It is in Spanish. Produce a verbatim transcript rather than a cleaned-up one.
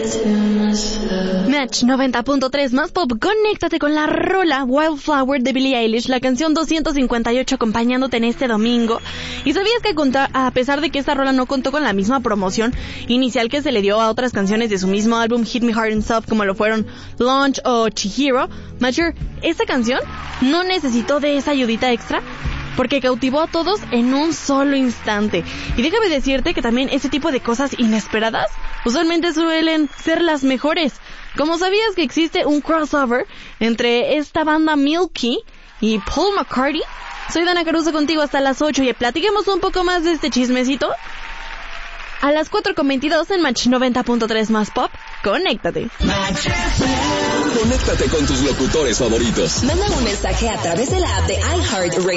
Match noventa punto tres más pop, conéctate con la rola Wildflower de Billie Eilish, la canción doscientos cincuenta y ocho acompañándote en este domingo. ¿Y sabías que conta, a pesar de que esta rola no contó con la misma promoción inicial que se le dio a otras canciones de su mismo álbum Hit Me Hard and Soft, como lo fueron Launch o Chihiro, Mature, esta canción no necesitó de esa ayudita extra porque cautivó a todos en un solo instante? Y déjame decirte que también ese tipo de cosas inesperadas usualmente suelen ser las mejores. Como sabías que existe un crossover entre esta banda Milky y Paul McCartney, soy Dana Caruso contigo hasta las ocho y platiquemos un poco más de este chismecito a las cuatro con veintidós en Match noventa punto tres más pop. Conéctate. Conéctate con tus locutores favoritos. Manda un mensaje a través de la app de iHeartRadio.